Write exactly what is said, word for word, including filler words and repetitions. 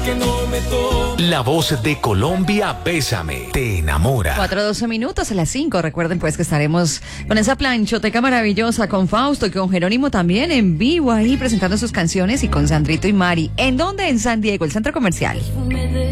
La voz de Colombia, Bésame, te enamora. cuatro doce minutos a las cinco. Recuerden pues que estaremos con esa planchoteca maravillosa con Fausto y con Jerónimo también en vivo ahí presentando sus canciones y con Sandrito y Mari. ¿En dónde? En San Diego, el centro comercial.